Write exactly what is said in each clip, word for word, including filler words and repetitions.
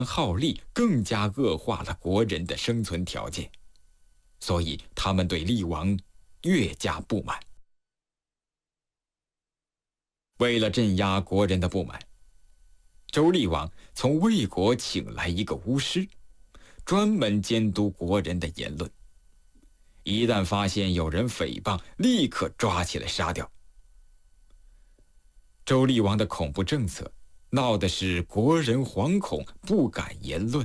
耗力更加恶化了国人的生存条件，所以他们对厉王越加不满。为了镇压国人的不满，周厉王从魏国请来一个巫师，专门监督国人的言论。一旦发现有人诽谤，立刻抓起来杀掉。周厉王的恐怖政策闹的是国人惶恐，不敢言论。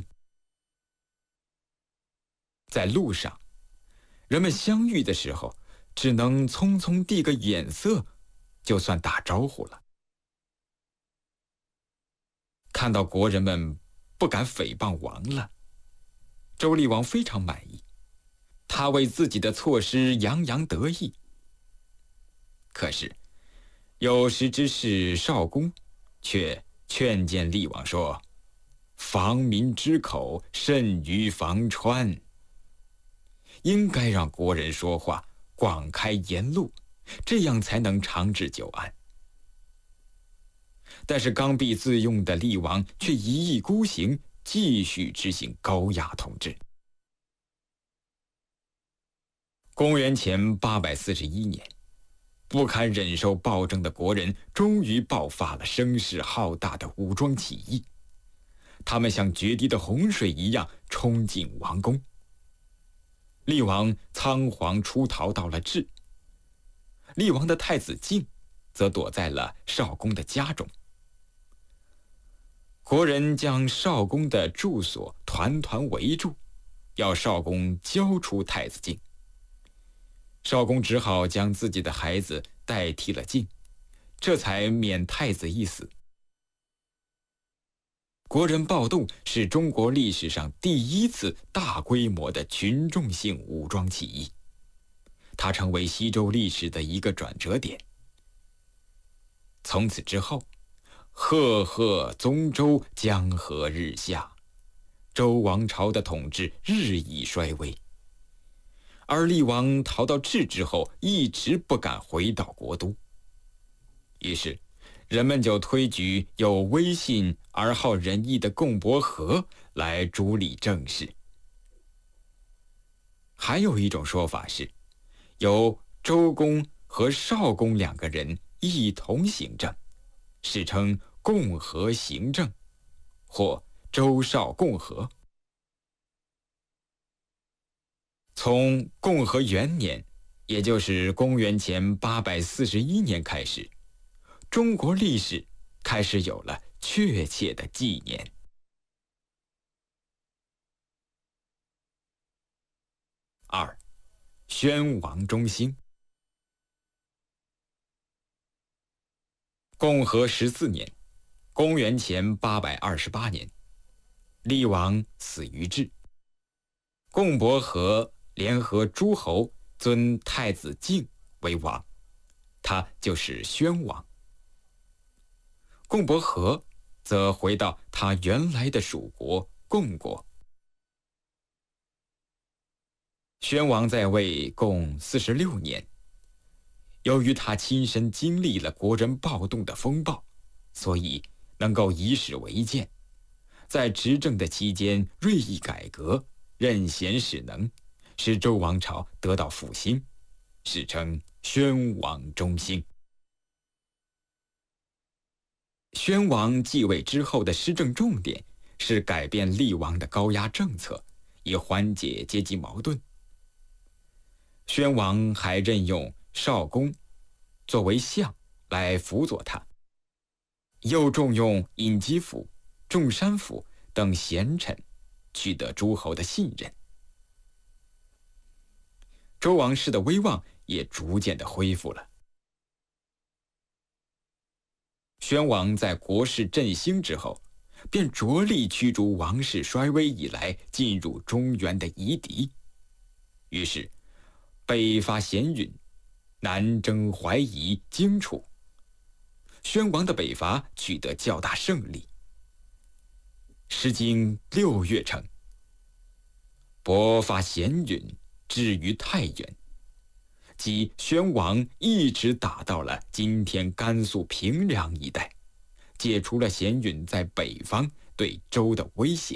在路上，人们相遇的时候，只能匆匆递个眼色，就算打招呼了。看到国人们不敢诽谤王了，周厉王非常满意，他为自己的措施洋洋得意。可是，有识之士少公却劝谏厉王说：“防民之口，甚于防川。应该让国人说话，广开言路，这样才能长治久安。”但是刚愎自用的厉王却一意孤行，继续执行高压统治。公元前八百四十一年，不堪忍受暴政的国人终于爆发了声势浩大的武装起义，他们像决堤的洪水一样冲进王宫。厉王仓皇出逃到了治，厉王的太子敬则躲在了少公的家中。国人将少公的住所团团围住，要少公交出太子敬。少公只好将自己的孩子代替了敬，这才免太子一死。国人暴动是中国历史上第一次大规模的群众性武装起义，它成为西周历史的一个转折点。从此之后，赫赫宗周，江河日下，周王朝的统治日益衰微。而厉王逃到治之后，一直不敢回到国都，于是人们就推举有威信而好仁义的共伯和来主理政事。还有一种说法是，由周公和少公两个人一同行政，史称共和行政，或周少共和。从共和元年，也就是公元前八百四十一年开始，中国历史开始有了确切的纪年。二，宣王中兴。共和十四年，公元前八百二十八年，厉王死于治，共伯和联合诸侯尊太子敬为王，他就是宣王。共伯和则回到他原来的属国共国。宣王在位共四十六年，由于他亲身经历了国人暴动的风暴，所以能够以史为鉴，在执政的期间锐意改革，任贤使能，使周王朝得到复兴，史称宣王中兴。宣王继位之后的施政重点是改变厉王的高压政策，以缓解阶级矛盾。宣王还任用少公作为相来辅佐他，又重用尹基甫、仲山甫等贤臣，取得诸侯的信任。周王室的威望也逐渐的恢复了。宣王在国势振兴之后，便着力驱逐王室衰微以来进入中原的夷狄，于是北伐咸允，南征淮夷、荆楚。宣王的北伐取得较大胜利。《诗经》六月称：“伯伐咸允，至于太原。”即宣王一直打到了今天甘肃平凉一带，解除了咸允在北方对周的威胁。